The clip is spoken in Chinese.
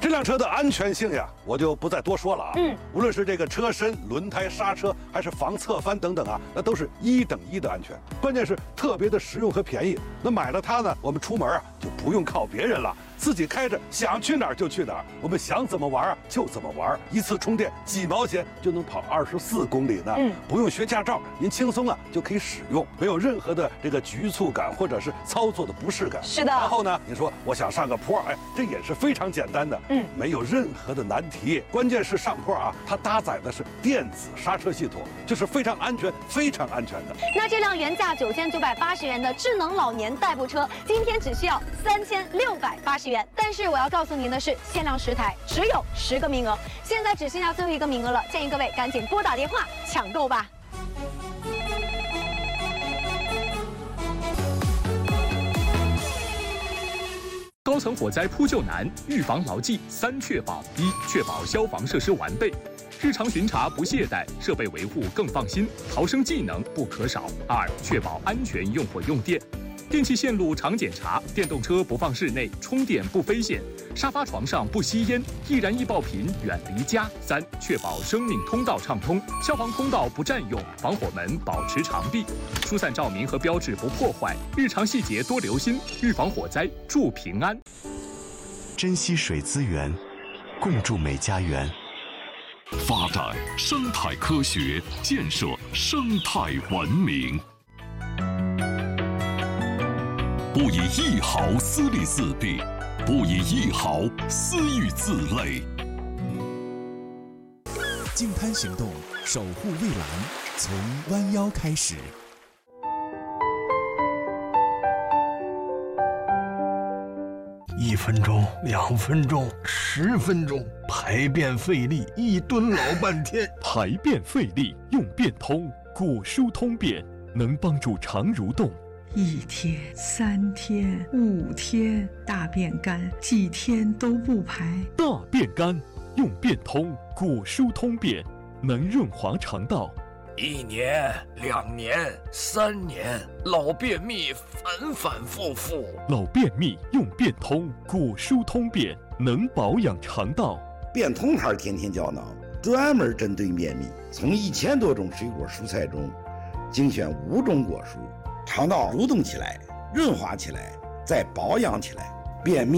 这辆车的安全性呀，我就不再多说了啊。无论是这个车身、轮胎、刹车，还是防侧翻等等啊，那都是1等1的安全。关键是特别的实用和便宜。那买了它呢，我们出门啊就不用靠别人了，自己开着想去哪儿就去哪儿，我们想怎么玩啊就怎么玩，一次充电几毛钱就能跑24公里呢。不用学驾照，您轻松啊就可以使用，没有任何的这个局促感或者是操作的不适感。 是的。 然后呢，你说我想上个坡，哎，这也是非常简单的，没有任何的难题。关键是上坡啊，它搭载的是电子刹车系统，就是非常安全、非常安全的。 那这辆原价9980元的智能老年代步车，今天只需要3680元。但是我要告诉您的是，限量10台，只有10个名额，现在只剩下最后1个名额了，建议各位赶紧拨打电话抢购吧。 高层火灾扑救难，预防牢记3确保：一、确保消防设施完备，日常巡查不懈怠，设备维护更放心，逃生技能不可少；二、确保安全用火用电，电气线路常检查，电动车不放室内，充电不飞线，沙发床上不吸烟，易燃易爆品远离家。三、确保生命通道畅通，消防通道不占用，防火门保持常闭，疏散照明和标志不破坏，日常细节多留心，预防火灾，祝平安。 珍惜水资源，共筑美家园。 发展生态科学，建设生态文明。不以1毫私利自弊，不以1毫私欲自累。 净滩行动，守护蔚蓝，从弯腰开始。 1分钟、2分钟、10分钟，排便费力，1吨老半天。 排便费力用便通，果舒通便能帮助肠蠕动。 1天、3天、5天，大便干，几天都不排。 大便干用便通，果舒通便能润滑肠道。 1年、2年、3年，老便秘反反复复。 老便秘用便通，果舒通便能保养肠道。 便通牌天天胶囊，专门针对便秘，从1000多种水果蔬菜中精选5种果蔬，肠道蠕动起来，润滑起来，再保养起来，便秘